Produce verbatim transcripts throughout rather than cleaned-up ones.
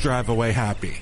drive away happy.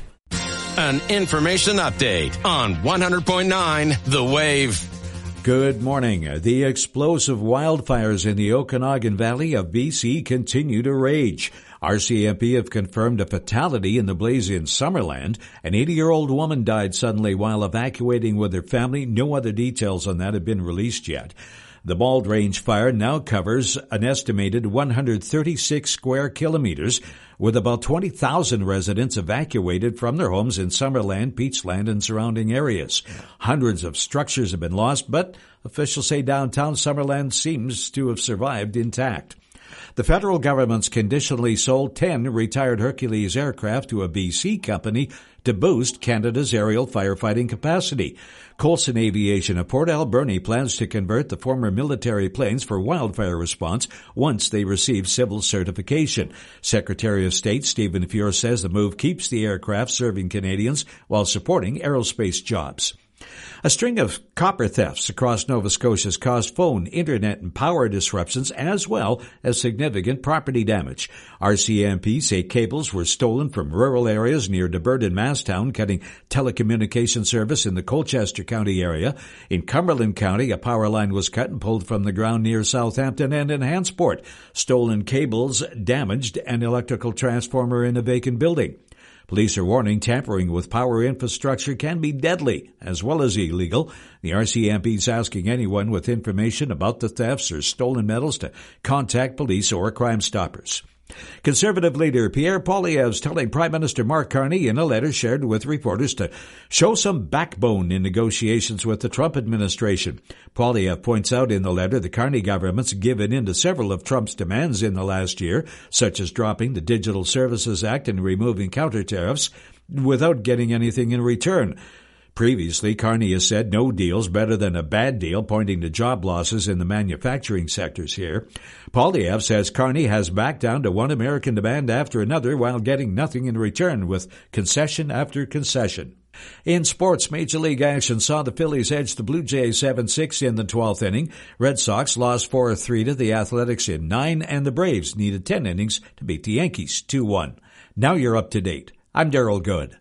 An information update on one hundred point nine The Wave. Good morning. The explosive wildfires in the Okanagan Valley of B C continue to rage. R C M P have confirmed a fatality in the blaze in Summerland. An eighty-year-old woman died suddenly while evacuating with her family. No other details on that have been released yet. The Bald Range fire now covers an estimated one hundred thirty-six square kilometers, with about twenty thousand residents evacuated from their homes in Summerland, Peachland, and surrounding areas. Hundreds of structures have been lost, but officials say downtown Summerland seems to have survived intact. The federal government's conditionally sold ten retired Hercules aircraft to a B C company to boost Canada's aerial firefighting capacity. Coulson Aviation of Port Alberni plans to convert the former military planes for wildfire response once they receive civil certification. Secretary of State Stephen Fuhr says the move keeps the aircraft serving Canadians while supporting aerospace jobs. A string of copper thefts across Nova Scotia has caused phone, internet, and power disruptions as well as significant property damage. R C M P say cables were stolen from rural areas near Debert and Masstown, cutting telecommunication service in the Colchester County area. In Cumberland County, a power line was cut and pulled from the ground near Southampton, and in Hansport, stolen cables damaged an electrical transformer in a vacant building. Police are warning tampering with power infrastructure can be deadly as well as illegal. The R C M P is asking anyone with information about the thefts or stolen metals to contact police or Crime Stoppers. Conservative leader Pierre Poilievre is telling Prime Minister Mark Carney in a letter shared with reporters to show some backbone in negotiations with the Trump administration. Poilievre points out in the letter the Carney government's given in to several of Trump's demands in the last year, such as dropping the Digital Services Act and removing counter tariffs, without getting anything in return. Previously, Carney has said no deal's better than a bad deal, pointing to job losses in the manufacturing sectors here. Poilievre says Carney has backed down to one American demand after another while getting nothing in return, with concession after concession. In sports, Major League action saw the Phillies edge the Blue Jays seven six in the twelfth inning. Red Sox lost four three to the Athletics in nine, and the Braves needed ten innings to beat the Yankees two one. Now you're up to date. I'm Daryl Good.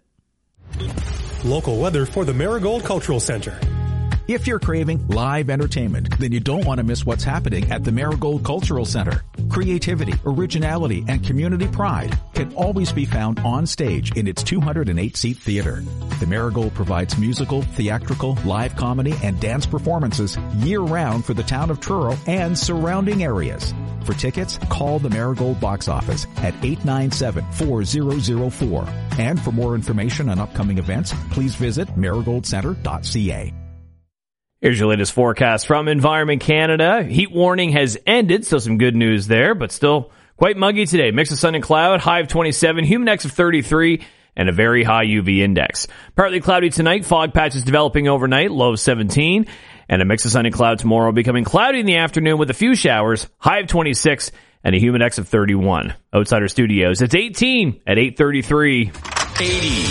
Local weather for the Marigold Cultural Center. If you're craving live entertainment, then you don't want to miss what's happening at the Marigold Cultural Center. Creativity, originality, and community pride can always be found on stage in its two hundred eight seat theater. The Marigold provides musical, theatrical, live comedy, and dance performances year-round for the town of Truro and surrounding areas. For tickets, call the Marigold box office at eight nine seven, four zero zero four. And for more information on upcoming events, please visit marigold center dot c a. Here's your latest forecast from Environment Canada. Heat warning has ended, so some good news there, but still quite muggy today. Mix of sun and cloud, high of twenty-seven, humid index of thirty-three, and a very high U V index. Partly cloudy tonight, fog patches developing overnight, low of seventeen. And a mix of sun and cloud tomorrow, becoming cloudy in the afternoon with a few showers, high of twenty-six, and a humid index of thirty-one. Outsider Studios, it's eighteen at eight thirty-three. eighty.